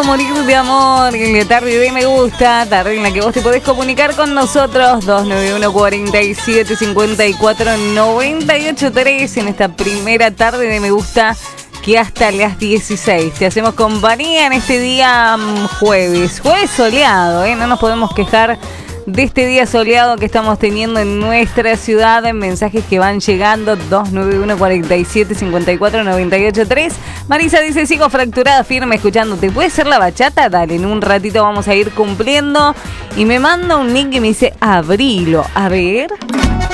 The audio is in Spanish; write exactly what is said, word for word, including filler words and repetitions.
puedo morir de amor. En la tarde de Me Gusta, tarde en la que vos te podés comunicar con nosotros. dos nueve uno, cuatro siete, cinco cuatro, nueve ocho tres. En esta primera tarde de Me Gusta, que hasta las dieciséis te hacemos compañía en este día jueves. Jueves soleado, ¿eh? No nos podemos quejar de este día soleado que estamos teniendo en nuestra ciudad. En mensajes que van llegando, dos nueve uno, cuatro siete, cinco cuatro, nueve ocho tres. Marisa dice: sigo fracturada, firme, escuchándote. ¿Puede ser la bachata? Dale, en un ratito vamos a ir cumpliendo. Y me manda un link y me dice: abrilo. A ver.